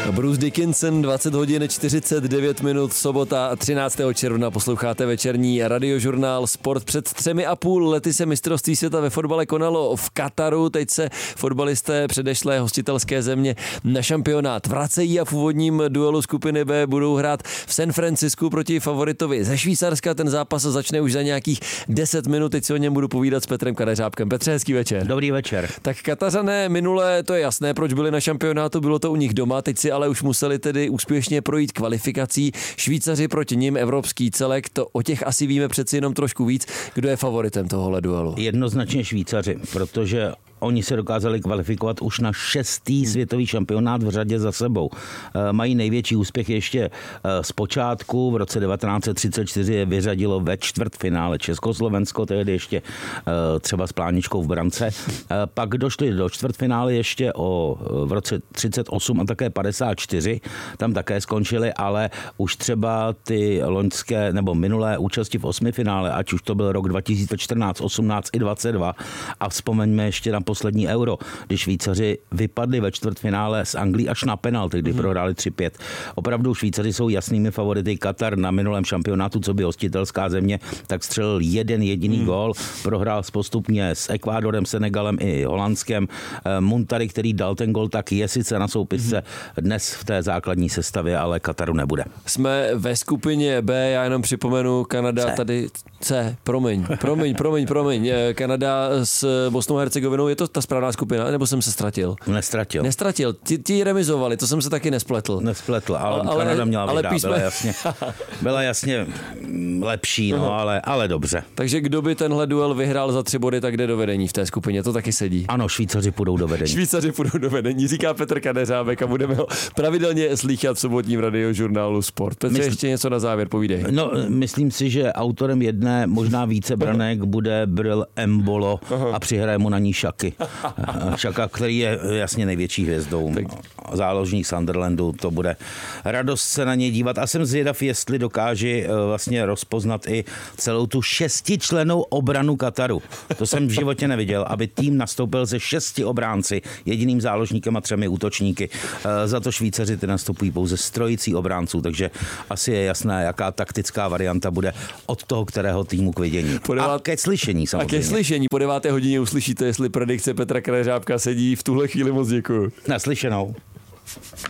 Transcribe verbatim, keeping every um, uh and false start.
Bruce Dickinson, dvacet hodin čtyřicet devět minut, sobota třináctého června, posloucháte večerní radiožurnál Sport. Před třemi a půl lety se mistrovství světa ve fotbale konalo v Kataru, teď se fotbalisté předešlé hostitelské země na šampionát vracejí a v úvodním duelu skupiny B budou hrát v San Francisku proti favoritovi ze Švýcarska. Ten zápas začne už za nějakých deset minut, teď si o něm budu povídat s Petrem Kadeřábkem. Petře, hezký večer. Dobrý večer. Tak Katařané minule, to je jasné, proč byli na šampionátu, bylo to u nich doma, teď si ale už museli tedy úspěšně projít kvalifikací. Švýcaři proti nim, evropský celek, to o těch asi víme přeci jenom trošku víc. Kdo je favoritem tohohle duelu? Jednoznačně Švýcaři, protože oni se dokázali kvalifikovat už na šestý světový šampionát v řadě za sebou. Mají největší úspěch ještě z počátku. V roce devatenáct set třicet čtyři je vyřadilo ve čtvrtfinále Československo, tehdy ještě třeba s Pláničkou v brance. Pak došli do čtvrtfinále ještě o, v roce třicet osm a také padesát čtyři. Tam také skončili, ale už třeba ty loňské nebo minulé účasti v osmifinále, ať už to byl rok dva tisíce čtrnáct, osmnáct i dvacet dva, a vzpomeňme ještě na poslední euro, kdy Švýcaři vypadli ve čtvrtfinále s Anglií až na penalty, kdy hmm. prohráli tři pět. Opravdu Švýcaři jsou jasnými favority. Katar na minulém šampionátu, co by hostitelská země, tak střelil jeden jediný hmm. gól. Prohrál postupně s Ekvádorem, Senegalem i Holandskem. Muntari, který dal ten gól, tak je sice na soupisce hmm. dnes v té základní sestavě, ale Kataru nebude. Jsme ve skupině B, já jenom připomenu, Kanada C. tady C, promiň, promiň, promiň, promiň. Kanada s Bosnou a Hercegovinou, je to ta správná skupina, nebo jsem se ztratil? Nestratil. Nestratil. Ti, ti remizovali, to jsem se taky nespletl. Nespletl, ale, ale Kanada měla ale vyhrát. Písme... Byla jasně, byla jasně lepší, no, ale, ale dobře. Takže kdo by tenhle duel vyhrál za tři body, tak jde do vedení v té skupině, to taky sedí. Ano, Švýcaři půjdou do vedení. Švýcaři půjdou do vedení, říká Petr Kadeřábek a budeme ho pravidelně slýchat v sobotním radiožurnálu Sport. Petře, Mysl... ještě něco na závěr, povídej. No, myslím si, že autorem jedné, možná více branek bude Bril Embolo a přihraje mu na ní Šaky. Šaka, který je jasně největší hvězdou. Tak. Záložník Sunderlandu, to bude radost se na něj dívat. A jsem zvědav, jestli dokáže vlastně rozpoznat i celou tu šestičlennou obranu Kataru. To jsem v životě neviděl, aby tým nastoupil ze šesti obránci, jediným záložníkem a třemi útočníky. Za to Švýcaři ty nastupují pouze s trojicí obránců, takže asi je jasné, jaká taktická varianta bude od toho, kterého týmu k vidění. Devát... A ke slyšení samozřejmě. A ke slyšení po deváté hodině uslyšíte, jestli predikce Petra Kadeřábka sedí. V tuhle chvíli moc děkuju. Naslyšenou.